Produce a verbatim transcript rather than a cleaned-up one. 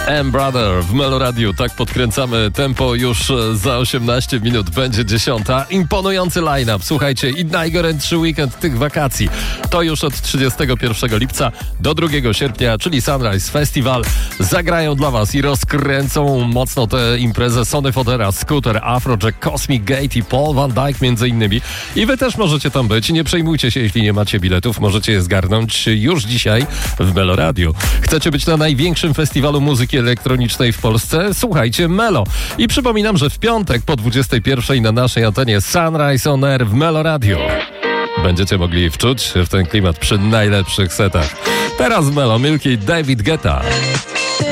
M Brother w Meloradiu. Tak podkręcamy tempo, już za osiemnaście minut będzie dziesiąta. Imponujący line-up, słuchajcie, i najgorętszy weekend tych wakacji. To już od trzydziestego pierwszego lipca do drugiego sierpnia, czyli Sunrise Festival. Zagrają dla was i rozkręcą mocno tę imprezę Sonny Fodera, Scooter, Afrojack, Cosmic Gate i Paul Van Dyke między innymi. I wy też możecie tam być. Nie przejmujcie się, jeśli nie macie biletów. Możecie je zgarnąć już dzisiaj w Meloradiu. Chcecie być na największym festiwalu muzyki elektronicznej w Polsce? Słuchajcie Melo. I przypominam, że w piątek po dwudziestej pierwszej na naszej antenie Sunrise on Air w Meloradiu. Będziecie mogli wczuć się w ten klimat przy najlepszych setach. Teraz Melo, Milky, David Guetta.